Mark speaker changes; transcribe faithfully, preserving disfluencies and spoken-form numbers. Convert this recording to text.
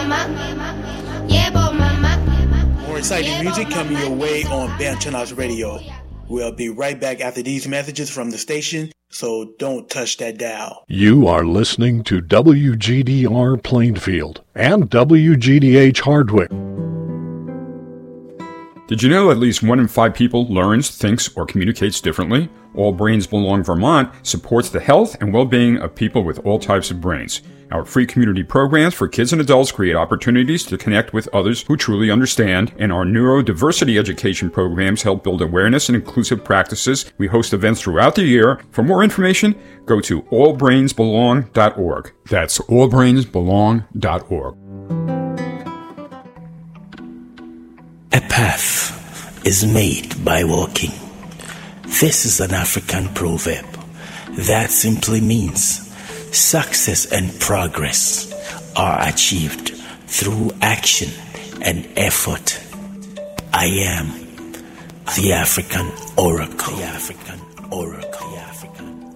Speaker 1: More exciting music coming your way on Banchanas Radio. We'll be right back after these messages from the station, so don't touch that dial.
Speaker 2: You are listening to W G D R Plainfield and W G D H Hardwick.
Speaker 3: Did you know at least one in five people learns, thinks, or communicates differently? All Brains Belong Vermont supports the health and well-being of people with all types of brains. Our free community programs for kids and adults create opportunities to connect with others who truly understand, and our neurodiversity education programs help build awareness and inclusive practices. We host events throughout the year. For more information, go to all brains belong dot org. That's all brains belong dot org.
Speaker 4: A path is made by walking. This is an African proverb that simply means success and progress are achieved through action and effort. I am the African Oracle. The African Oracle. The African